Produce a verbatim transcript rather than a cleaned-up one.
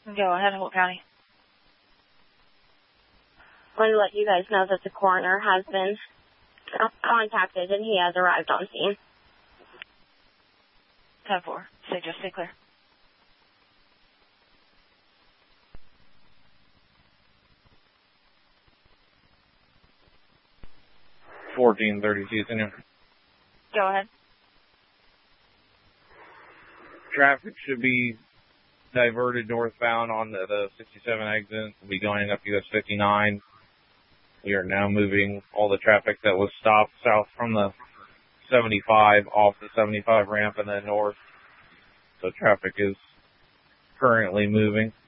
Go ahead, Holt County. I wanted to let you guys know that the coroner has been contacted and he has arrived on scene. ten four. Say just stay clear. fourteen thirty-two, senior. Go ahead. Traffic should be diverted northbound on the, the sixty-seven exit. We'll be going up U S fifty-nine. We are now moving all the traffic that was stopped south from the seventy-five off the seventy-five ramp and then north. So traffic is currently moving.